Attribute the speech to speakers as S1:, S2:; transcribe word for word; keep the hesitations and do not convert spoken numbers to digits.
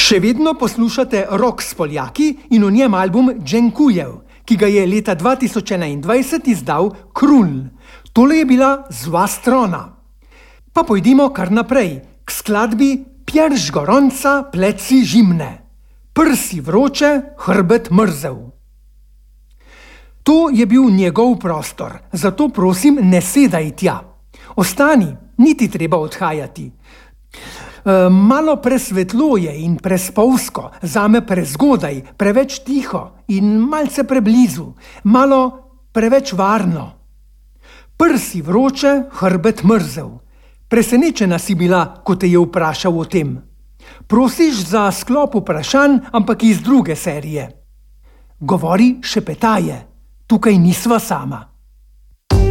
S1: Še vedno poslušate Rock s Poljaki in v njem album Dženkujev, ki ga je leta dva tisoč enaindvajset izdal Krulj. Tole je bila Zła strona. Pa pojdimo kar naprej, k skladbi Pierž goronca, pleci žimne. Prsi vroče, hrbet mrzel. To je bil njegov prostor, zato prosim, ne sedaj tja. Ostani, niti treba odhajati. E, malo presvetlo je in prespolsko, zame prezgodaj, preveč tiho in malce preblizu, malo preveč varno. Prsi vroče, hrbet mrzel. Presenečena si bila, ko te je vprašal o tem. Prosiš za sklop vprašanj, ampak iz druge serije. Govori šepetaje, tukaj nisva sama.